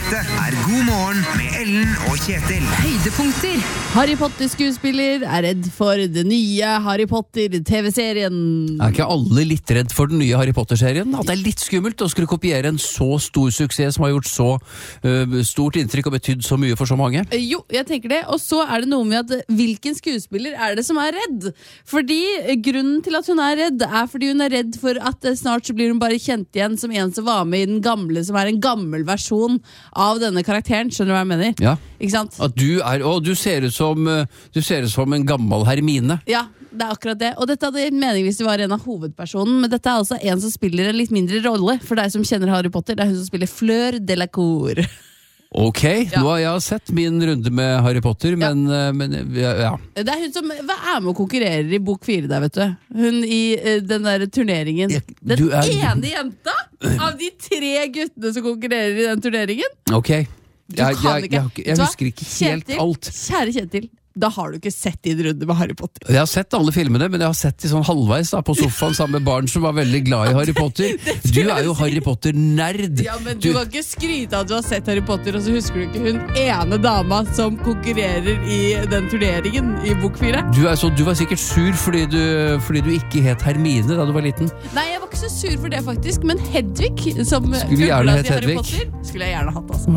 Dette God morgen med Ellen og Kjetil. Høydepunkter. Harry Potter-skuespiller redd for det nye Harry Potter-TV-serien. Ikke alle litt redd for den nye Harry Potter-serien? At det litt skummelt å skulle kopiere en så stor suksess som har gjort så stort inntrykk og betydd så mye for så mange? Jo, jeg tenker det. Og så det noe med at hvilken skuespiller det som redd? Fordi grunnen til at hun redd fordi hun redd for at snart så blir hun bare kjent igjen som en som var med i den gamle, som en gammel versjon av denne karakteren. Skjønner du hva jeg mener? Ja. Ikke sant? At du ser ut som en gammel Hermine. Ja, det akkurat det. Og dette hadde mening hvis du var en av hovedpersonen, men dette altså en som spiller en litt mindre rolle. For deg som kjenner Harry Potter, det hun som spiller Fleur Delacour. Ok, Ja. nå har jeg sett min runde med Harry Potter, men ja. Det hun som med og konkurrerer i bok 4 der, vet du. Hun i den der turneringen. Den ene jenta av de 3 guttene som konkurrerer i den turneringen. Ok, Du kan ikke. jeg husker ikke helt Kjetil, alt. Kjære Kjetil, da har du ikke sett din runde med Harry Potter. Jeg har sett alle filmene, men jeg har sett de sånn halvveis da, på sofaen sammen med barn som var veldig glad i Harry Potter. Du jo Harry Potter-nerd. Ja, men du kan ikke skryte av at du har sett Harry Potter, og så husker du ikke hun ene dama som konkurrerer i den turneringen i bok 4. Du var sikkert sur fordi du ikke het Hermine da du var liten. Nei, jeg var ikke så sur for det faktisk, men Hedvig, som Skulle gjerne følger hett Harry Hedvig. Potter, skulle jeg gjerne hatt, altså.